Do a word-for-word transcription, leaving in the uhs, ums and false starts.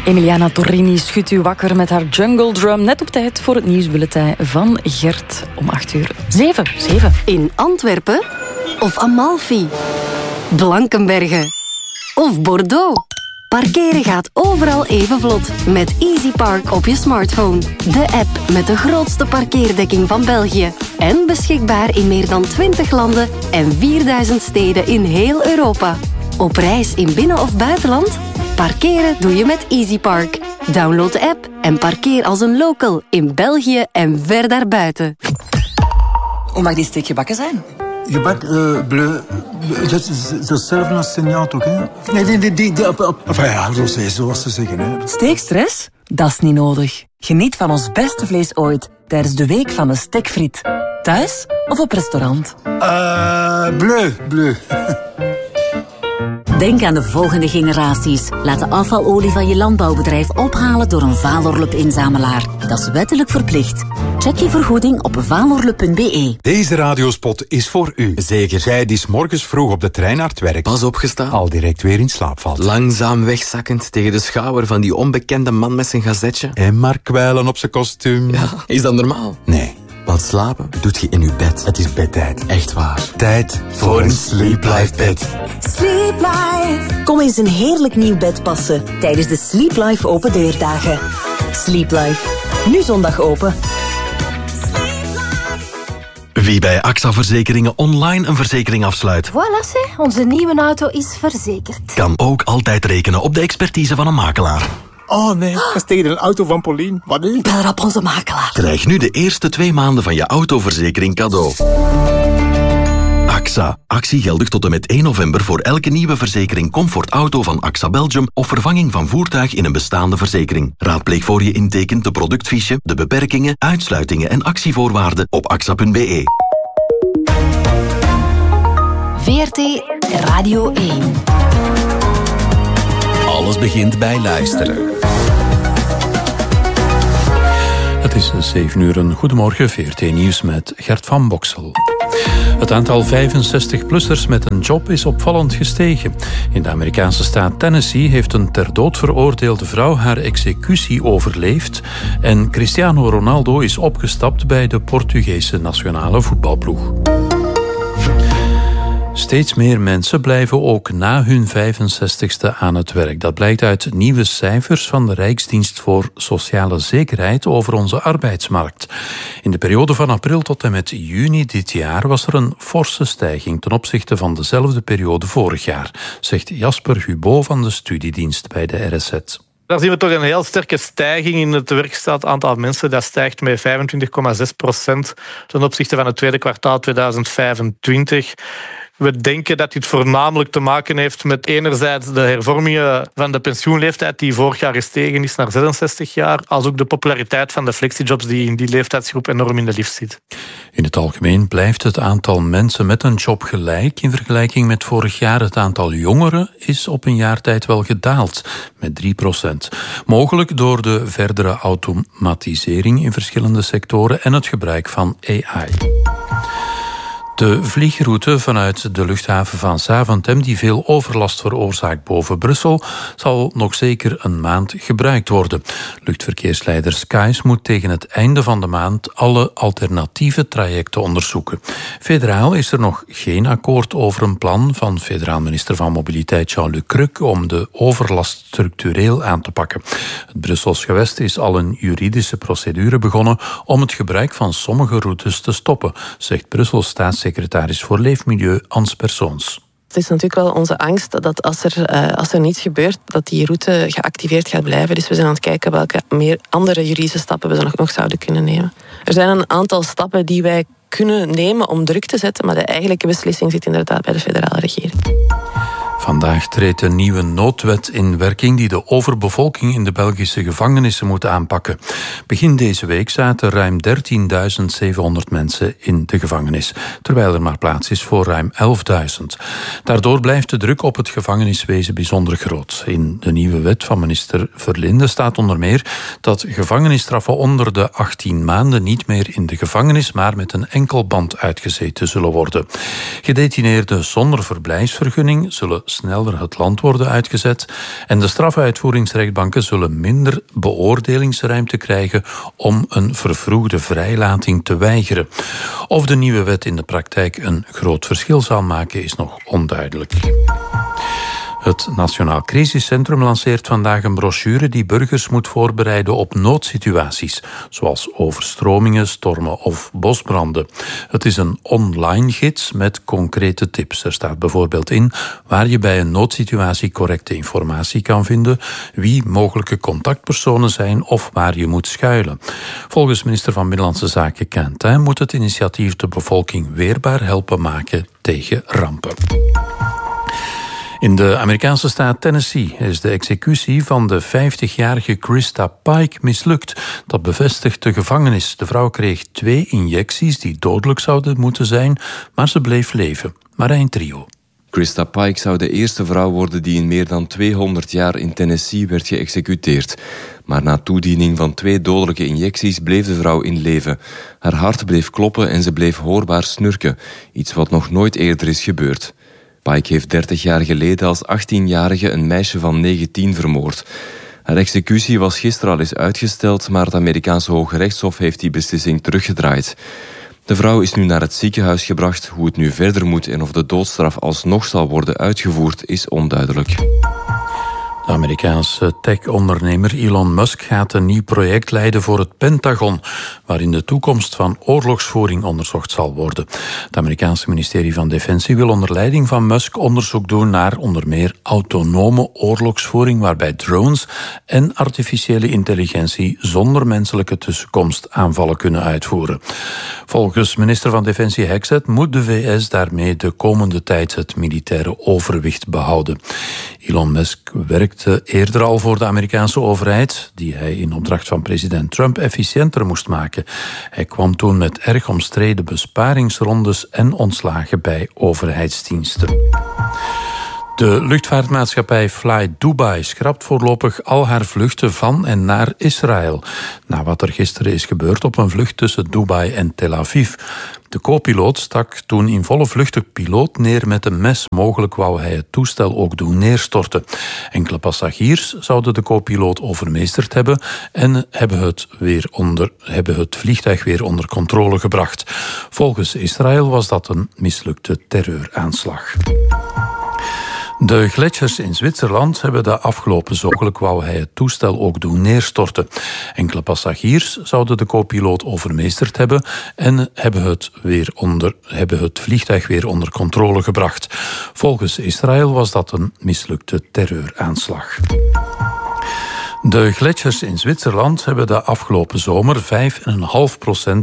Emiliana Torrini schudt u wakker met haar Jungle Drum. Net op tijd voor het nieuwsbulletin van Gert om acht uur. Zeven, zeven. In Antwerpen of Amalfi, Blankenberge of Bordeaux. Parkeren gaat overal even vlot met EasyPark op je smartphone. De app met de grootste parkeerdekking van België. En beschikbaar in meer dan twintig landen en vierduizend steden in heel Europa. Op reis in binnen- of buitenland? Parkeren doe je met EasyPark. Download de app en parkeer als een local in België en ver daarbuiten. Hoe mag die steek gebakken zijn? Gebak, uh, bleu, dat is hetzelfde als seniaal toch, hè? Nee, nee, nee, die, die, op, op. Enfin, ja, zoals ze zeggen, hè. Steekstress? Dat is niet nodig. Geniet van ons beste vlees ooit tijdens de week van de stekfriet. Thuis of op restaurant? Uh, bleu, bleu. Denk aan de volgende generaties. Laat de afvalolie van je landbouwbedrijf ophalen door een Valorlup-inzamelaar. Dat is wettelijk verplicht. Check je vergoeding op valorlup punt b e. Deze radiospot is voor u. Zeker. Jij die 's morgens vroeg op de trein naar het werk pas opgestaan, al direct weer in slaap valt. Langzaam wegzakkend tegen de schouder van die onbekende man met zijn gazetje. En maar kwijlen op zijn kostuum. Ja, is dat normaal? Nee. Want slapen doet je in je bed. Het is bedtijd. Echt waar. Tijd voor een Sleep Life bed. Sleep Life. Kom eens een heerlijk nieuw bed passen tijdens de Sleep Life open deurdagen. Sleep Life. Nu zondag open. Wie bij A X A Verzekeringen online een verzekering afsluit, Voilà, zeg, onze nieuwe auto is verzekerd. kan ook altijd rekenen op de expertise van een makelaar. Oh nee, dat is tegen een auto van Pauline. Wat nu? Bel rap onze makelaar. Krijg nu de eerste twee maanden van je autoverzekering cadeau. A X A. Actie geldig tot en met één november voor elke nieuwe verzekering Comfort Auto van A X A Belgium of vervanging van voertuig in een bestaande verzekering. Raadpleeg voor je intekent de productfiche, de beperkingen, uitsluitingen en actievoorwaarden op a x a punt b e. V R T Radio één. Alles begint bij luisteren. Het is zeven uur. Een goedemorgen, V R T Nieuws met Gert van Boksel. Het aantal vijfenzestig-plussers met een job is opvallend gestegen. In de Amerikaanse staat Tennessee heeft een ter dood veroordeelde vrouw haar executie overleefd en Cristiano Ronaldo is opgestapt bij de Portugese nationale voetbalploeg. Steeds meer mensen blijven ook na hun vijfenzestigste aan het werk. Dat blijkt uit nieuwe cijfers van de Rijksdienst voor Sociale Zekerheid over onze arbeidsmarkt. In de periode van april tot en met juni dit jaar was er een forse stijging ten opzichte van dezelfde periode vorig jaar, zegt Jasper Hubot van de studiedienst bij de R S Z. Daar zien we toch een heel sterke stijging in het werkgesteld aantal mensen. Dat stijgt met vijfentwintig komma zes procent ten opzichte van het tweede kwartaal tweeduizend vijfentwintig. We denken dat dit voornamelijk te maken heeft met enerzijds de hervormingen van de pensioenleeftijd die vorig jaar gestegen is naar zesenzestig jaar, als ook de populariteit van de flexijobs die in die leeftijdsgroep enorm in de lift zit. In het algemeen blijft het aantal mensen met een job gelijk. In vergelijking met vorig jaar het aantal jongeren is op een jaar tijd wel gedaald met drie procent. Mogelijk door de verdere automatisering in verschillende sectoren en het gebruik van A I. De vliegroute vanuit de luchthaven van Zaventem, die veel overlast veroorzaakt boven Brussel, zal nog zeker een maand gebruikt worden. Luchtverkeersleider Skies moet tegen het einde van de maand alle alternatieve trajecten onderzoeken. Federaal is er nog geen akkoord over een plan van federaal minister van Mobiliteit Jean-Luc Crux om de overlast structureel aan te pakken. Het Brussels gewest is al een juridische procedure begonnen om het gebruik van sommige routes te stoppen, zegt Brussels staatssecretaris secretaris voor Leefmilieu Ans Persoons. Het is natuurlijk wel onze angst dat als er, uh, als er niets gebeurt, dat die route geactiveerd gaat blijven. Dus we zijn aan het kijken welke meer andere juridische stappen we nog, nog zouden kunnen nemen. Er zijn een aantal stappen die wij kunnen nemen om druk te zetten, maar de eigenlijke beslissing zit inderdaad bij de federale regering. Vandaag treedt een nieuwe noodwet in werking die de overbevolking in de Belgische gevangenissen moet aanpakken. Begin deze week zaten ruim dertienduizend zevenhonderd mensen in de gevangenis, terwijl er maar plaats is voor ruim elfduizend. Daardoor blijft de druk op het gevangeniswezen bijzonder groot. In de nieuwe wet van minister Verlinde staat onder meer dat gevangenisstraffen onder de achttien maanden niet meer in de gevangenis, maar met een enkele enkelband uitgezeten zullen worden. Gedetineerden zonder verblijfsvergunning zullen sneller het land worden uitgezet en de strafuitvoeringsrechtbanken zullen minder beoordelingsruimte krijgen om een vervroegde vrijlating te weigeren. Of de nieuwe wet in de praktijk een groot verschil zal maken is nog onduidelijk. Het Nationaal Crisiscentrum lanceert vandaag een brochure die burgers moet voorbereiden op noodsituaties, zoals overstromingen, stormen of bosbranden. Het is een online gids met concrete tips. Er staat bijvoorbeeld in waar je bij een noodsituatie correcte informatie kan vinden, wie mogelijke contactpersonen zijn of waar je moet schuilen. Volgens minister van Binnenlandse Zaken Quentin moet het initiatief de bevolking weerbaar helpen maken tegen rampen. In de Amerikaanse staat Tennessee is de executie van de vijftigjarige Krista Pike mislukt. Dat bevestigt de gevangenis. De vrouw kreeg twee injecties die dodelijk zouden moeten zijn, maar ze bleef leven. Marijn Trio. Krista Pike zou de eerste vrouw worden die in meer dan tweehonderd jaar in Tennessee werd geëxecuteerd. Maar na toediening van twee dodelijke injecties bleef de vrouw in leven. Haar hart bleef kloppen en ze bleef hoorbaar snurken. Iets wat nog nooit eerder is gebeurd. Pike heeft dertig jaar geleden als achttienjarige een meisje van negentien vermoord. Haar executie was gisteren al eens uitgesteld, maar het Amerikaanse Hoge Rechtshof heeft die beslissing teruggedraaid. De vrouw is nu naar het ziekenhuis gebracht. Hoe het nu verder moet en of de doodstraf alsnog zal worden uitgevoerd is onduidelijk. De Amerikaanse tech-ondernemer Elon Musk gaat een nieuw project leiden voor het Pentagon, waarin de toekomst van oorlogsvoering onderzocht zal worden. Het Amerikaanse ministerie van Defensie wil onder leiding van Musk onderzoek doen naar onder meer autonome oorlogsvoering, waarbij drones en artificiële intelligentie zonder menselijke tussenkomst aanvallen kunnen uitvoeren. Volgens minister van Defensie Hexet moet de V S daarmee de komende tijd het militaire overwicht behouden. Elon Musk werkte eerder al voor de Amerikaanse overheid, die hij in opdracht van president Trump efficiënter moest maken. Hij kwam toen met erg omstreden besparingsrondes en ontslagen bij overheidsdiensten. De luchtvaartmaatschappij Fly Dubai schrapt voorlopig al haar vluchten van en naar Israël, na wat er gisteren is gebeurd op een vlucht tussen Dubai en Tel Aviv. De co-piloot stak toen in volle vlucht de piloot neer met een mes. Mogelijk wou hij het toestel ook doen neerstorten. Enkele passagiers zouden de co-piloot overmeesterd hebben en hebben het, weer onder, hebben het vliegtuig weer onder controle gebracht. Volgens Israël was dat een mislukte terreuraanslag. De gletsjers in Zwitserland hebben de afgelopen zomer, mogelijk wou hij het toestel ook doen neerstorten. Enkele passagiers zouden de co-piloot overmeesterd hebben en hebben het, weer onder, hebben het vliegtuig weer onder controle gebracht. Volgens Israël was dat een mislukte terreuraanslag. De gletsjers in Zwitserland hebben de afgelopen zomer vijf komma vijf procent